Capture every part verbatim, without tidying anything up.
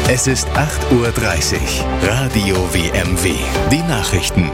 Es ist acht Uhr dreißig. Radio W M W. Die Nachrichten.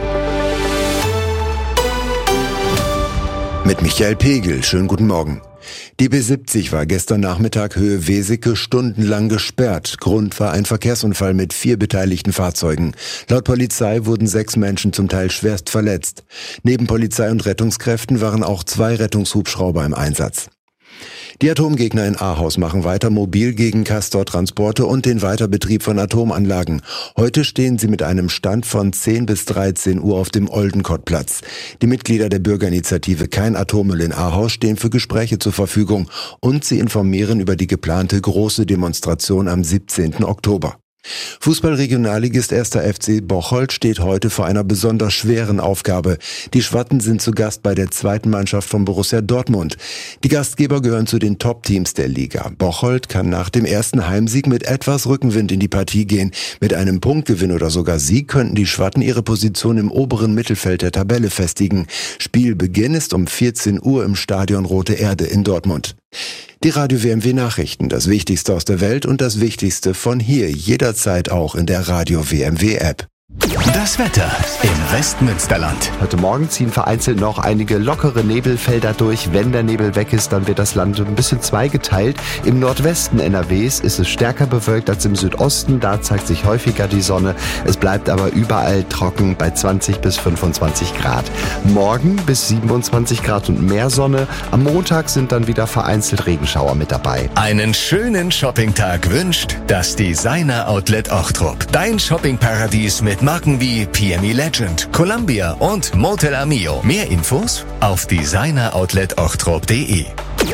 Mit Michael Pegel. Schönen guten Morgen. Die B siebzig war gestern Nachmittag Höhe Weseke stundenlang gesperrt. Grund war ein Verkehrsunfall mit vier beteiligten Fahrzeugen. Laut Polizei wurden sechs Menschen zum Teil schwerst verletzt. Neben Polizei und Rettungskräften waren auch zwei Rettungshubschrauber im Einsatz. Die Atomgegner in Ahaus machen weiter mobil gegen Castor-Transporte und den Weiterbetrieb von Atomanlagen. Heute stehen sie mit einem Stand von zehn bis dreizehn Uhr auf dem Oldenkottplatz. Die Mitglieder der Bürgerinitiative Kein Atommüll in Ahaus stehen für Gespräche zur Verfügung und sie informieren über die geplante große Demonstration am siebzehnten Oktober. Fußball-Regionalligist erster F C Bocholt steht heute vor einer besonders schweren Aufgabe. Die Schwatten sind zu Gast bei der zweiten Mannschaft von Borussia Dortmund. Die Gastgeber gehören zu den Top-Teams der Liga. Bocholt kann nach dem ersten Heimsieg mit etwas Rückenwind in die Partie gehen. Mit einem Punktgewinn oder sogar Sieg könnten die Schwatten ihre Position im oberen Mittelfeld der Tabelle festigen. Spielbeginn ist um vierzehn Uhr im Stadion Rote Erde in Dortmund. Die Radio W M W Nachrichten, das Wichtigste aus der Welt und das Wichtigste von hier, jederzeit auch in der Radio W M W App. Das Wetter im Westmünsterland. Heute Morgen ziehen vereinzelt noch einige lockere Nebelfelder durch. Wenn der Nebel weg ist, dann wird das Land ein bisschen zweigeteilt. Im Nordwesten N R Ws ist es stärker bewölkt als im Südosten. Da zeigt sich häufiger die Sonne. Es bleibt aber überall trocken bei zwanzig bis fünfundzwanzig Grad. Morgen bis siebenundzwanzig Grad und mehr Sonne. Am Montag sind dann wieder vereinzelt Regenschauer mit dabei. Einen schönen Shoppingtag wünscht das Designer Outlet Ochtrup. Dein Shoppingparadies mit Marken wie P M E Legend, Columbia und Motel Amio. Mehr Infos auf designer outlet ochtrup punkt de.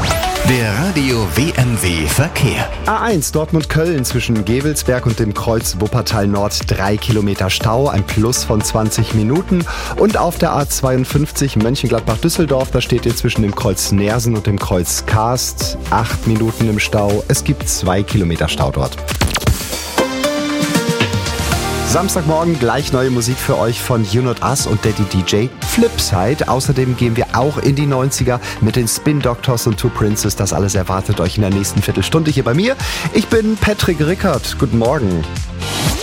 Der Radio W M W Verkehr. A eins Dortmund-Köln zwischen Gevelsberg und dem Kreuz Wuppertal Nord drei Kilometer Stau, ein Plus von zwanzig Minuten. Und auf der A zweiundfünfzig Mönchengladbach-Düsseldorf, da steht ihr zwischen dem Kreuz Nersen und dem Kreuz Karst acht Minuten im Stau. Es gibt zwei Kilometer Stau dort. Samstagmorgen gleich neue Musik für euch von You Not Us und Daddy D J Flipside. Außerdem gehen wir auch in die neunziger mit den Spin Doctors und Two Princes. Das alles erwartet euch in der nächsten Viertelstunde hier bei mir. Ich bin Patrick Rickert. Guten Morgen.